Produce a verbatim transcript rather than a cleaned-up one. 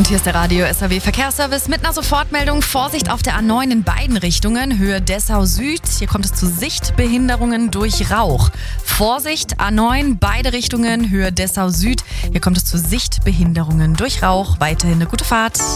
Und hier ist der Radio S A W Verkehrsservice mit einer Sofortmeldung. Vorsicht auf der A neun in beiden Richtungen, Höhe Dessau Süd. Hier kommt es zu Sichtbehinderungen durch Rauch. Vorsicht, A neun, beide Richtungen, Höhe Dessau Süd. Hier kommt es zu Sichtbehinderungen durch Rauch. Weiterhin eine gute Fahrt.